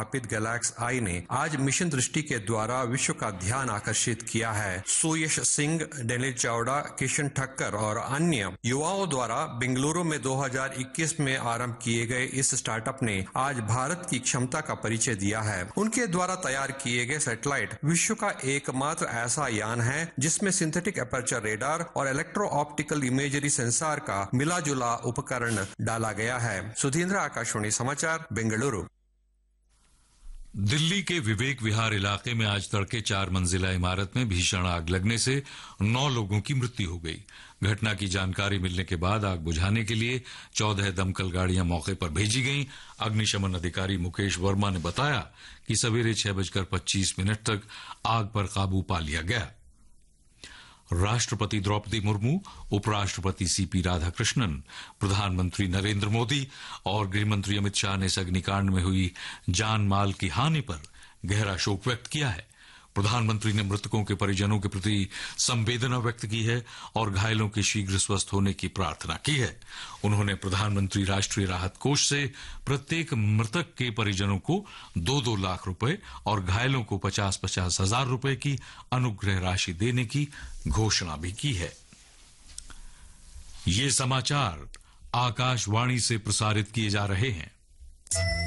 स्थापित गैलेक्स आई ने आज मिशन दृष्टि के द्वारा विश्व का ध्यान आकर्षित किया है। सुयश सिंह, डेनिल चावड़ा, किशन ठक्कर और अन्य युवाओं द्वारा बेंगलुरु में 2021 में आरंभ किए गए इस स्टार्टअप ने आज भारत की क्षमता का परिचय दिया है। उनके द्वारा तैयार किए गए सैटेलाइट विश्व का एकमात्र ऐसा यान है जिसमें सिंथेटिक एपर्चर रेडार और इलेक्ट्रो ऑप्टिकल इमेजरी सेंसर का मिला जुला उपकरण डाला गया है। सुधींद्र, आकाशवाणी समाचार, बेंगलुरु। दिल्ली के विवेक विहार इलाके में आज तड़के 4 मंजिला इमारत में भीषण आग लगने से 9 लोगों की मृत्यु हो गई। घटना की जानकारी मिलने के बाद आग बुझाने के लिए 14 दमकल गाड़ियां मौके पर भेजी गईं। अग्निशमन अधिकारी मुकेश वर्मा ने बताया कि सवेरे 6:25 तक आग पर काबू पा लिया गया। राष्ट्रपति द्रौपदी मुर्मू, उपराष्ट्रपति सीपी राधाकृष्णन, प्रधानमंत्री नरेंद्र मोदी और गृहमंत्री अमित शाह ने इस अग्निकांड में हुई जान माल की हानि पर गहरा शोक व्यक्त किया है। प्रधानमंत्री ने मृतकों के परिजनों के प्रति संवेदना व्यक्त की है और घायलों के शीघ्र स्वस्थ होने की प्रार्थना की है। उन्होंने प्रधानमंत्री राष्ट्रीय राहत कोष से प्रत्येक मृतक के परिजनों को 2-2 लाख रुपए और घायलों को 50-50 हजार रुपए की अनुग्रह राशि देने की घोषणा भी की है। ये समाचार आकाशवाणी से प्रसारित किए जा रहे हैं।